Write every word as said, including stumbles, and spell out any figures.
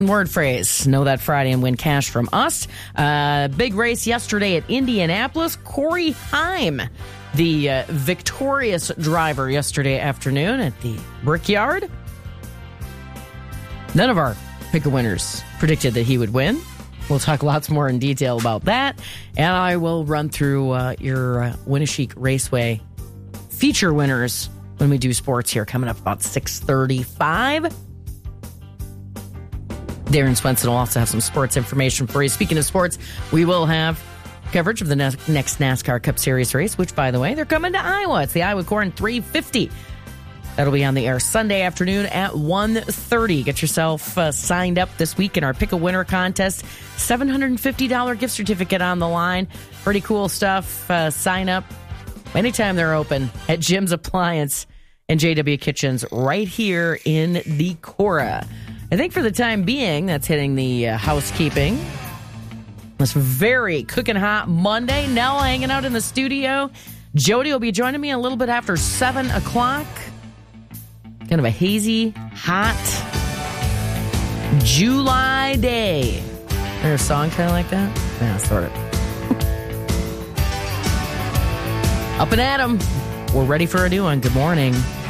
Word phrase, know that Friday and win cash from us. Uh, big race yesterday at Indianapolis. Corey Heim, the uh, victorious driver yesterday afternoon at the Brickyard. None of our pick-a-winners predicted that he would win. We'll talk lots more in detail about that. And I will run through uh, your uh, Winneshiek Raceway feature winners when we do sports here, coming up about six thirty-five. Darren Swenson will also have some sports information for you. Speaking of sports, we will have coverage of the next NASCAR Cup Series race, which, by the way, they're coming to Iowa. It's the Iowa Corn three fifty. That'll be on the air Sunday afternoon at one thirty. Get yourself uh, signed up this week in our Pick a Winner contest. seven hundred fifty dollars gift certificate on the line. Pretty cool stuff. Uh, sign up anytime they're open at Jim's Appliance and J W Kitchens right here in Decorah. I think for the time being, that's hitting the uh, housekeeping. This very cooking hot Monday. Nell hanging out in the studio. Jody will be joining me a little bit after seven o'clock. Kind of a hazy, hot July day. Is there a song kind of like that? Yeah, sort of. Up and at 'em. We're ready for a new one. Good morning.